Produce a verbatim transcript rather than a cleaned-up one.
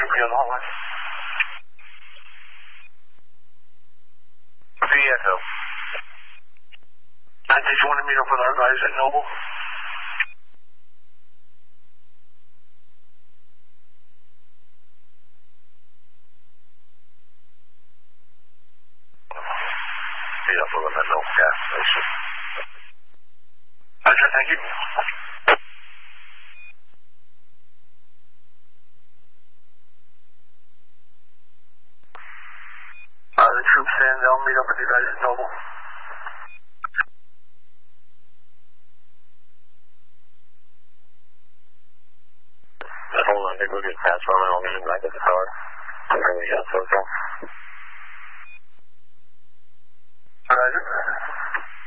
should be on the hotline. V F L. And did you want to meet up with our guys at Noble? Meet up with them at Noble gas station. Okay, thank you. Uh, the troops saying they'll meet up with you guys at Noble. Hold on, I think we'll get past Roman. I'll meet him back at the car. I'm going to get so far.